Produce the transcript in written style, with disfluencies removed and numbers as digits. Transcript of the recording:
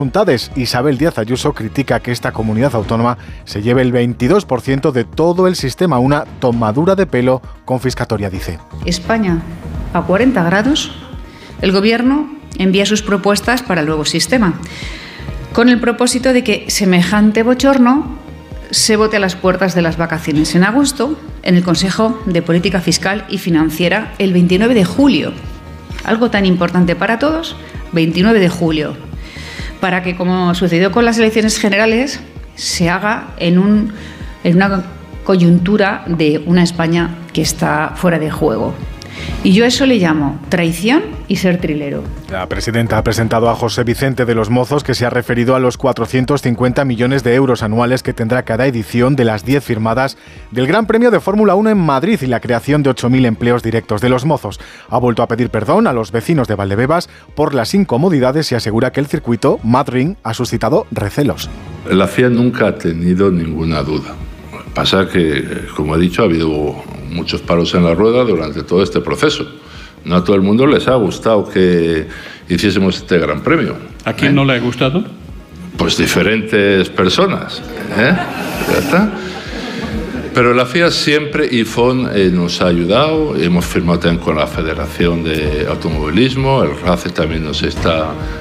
Isabel Díaz Ayuso critica que esta comunidad autónoma se lleve el 22% de todo el sistema, una tomadura de pelo confiscatoria, dice. España a 40 grados, el Gobierno envía sus propuestas para el nuevo sistema, con el propósito de que semejante bochorno se vote a las puertas de las vacaciones en agosto en el Consejo de Política Fiscal y Financiera el 29 de julio. Algo tan importante para todos, 29 de julio. Para que, como sucedió con las elecciones generales, se haga en una coyuntura de una España que está fuera de juego. Y yo a eso le llamo traición y ser trilero. La presidenta ha presentado a José Vicente de los Mozos, que se ha referido a los 450 millones de euros anuales que tendrá cada edición de las 10 firmadas del Gran Premio de Fórmula 1 en Madrid y la creación de 8.000 empleos directos de los Mozos. Ha vuelto a pedir perdón a los vecinos de Valdebebas por las incomodidades y asegura que el circuito Madrid ha suscitado recelos. La FIA nunca ha tenido ninguna duda. Pasa que, como he dicho, ha habido muchos palos en la rueda durante todo este proceso. No a todo el mundo les ha gustado que hiciésemos este gran premio. ¿A quién no le ha gustado? Pues diferentes personas. Ya está. Pero la FIA siempre, y FON nos ha ayudado. Hemos firmado también con la Federación de Automovilismo. El RACE también nos está